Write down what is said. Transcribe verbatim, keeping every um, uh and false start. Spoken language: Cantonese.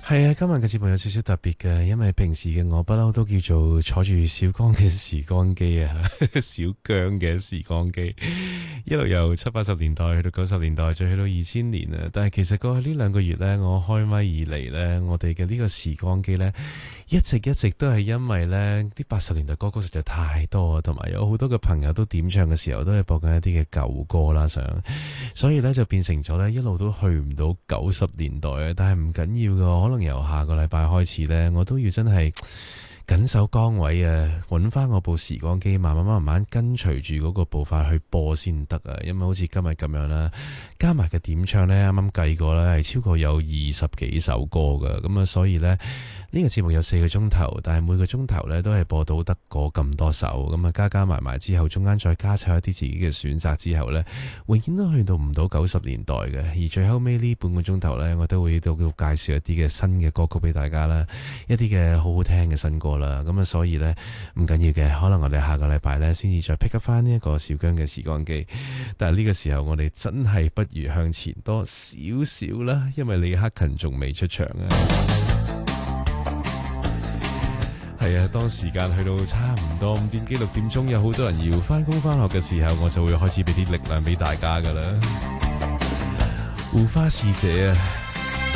係啊，今日嘅節目有少少特別嘅，因為平時嘅我不嬲都叫做坐住小江嘅時光機啊，小姜嘅時光機，一路由七八十年代去到九十年代，再去到二千年啊。但係其實過去呢兩個月呢，我開咪以嚟呢，我哋嘅呢個時光機呢，一直一直都係因為呢啲八十年代歌曲實在太多啊，同埋有好多嘅朋友都點唱嘅時候都係播緊一啲嘅舊歌啦，想所以呢，就變成咗呢一路都去唔到九十年代啊。但係唔緊要嘅，可能由下個禮拜開始呢，我都要真係緊守崗位啊，揾翻我部時光機，慢慢慢慢跟隨住嗰個步伐去播先得啊！因為好似今日咁樣啦，加埋嘅點唱呢，啱啱計過呢係超過有二十幾首歌噶，咁啊，所以呢，呢個節目有四個鐘頭，但係每個鐘頭呢都係播到得嗰咁多首，咁啊加加埋埋之後，中間再加插一啲自己嘅選擇之後呢，永遠都去到唔到九十年代嘅，而最後尾呢半個鐘頭呢，我都會到介紹一啲嘅新嘅歌曲俾大家啦，一啲嘅好好聽嘅新歌啦，咁啊，所以呢，唔緊要嘅，可能我哋下個禮拜呢先至再 pick up 翻呢一個小姜嘅時光機，但係呢個時候我哋真係不如向前多少少啦，因為李克勤仲未出場啊。係啊，當時間去到差唔多五點幾六點鐘，有好多人要翻工翻學嘅時候，我就會開始俾啲力量俾大家噶啦。護花使者啊！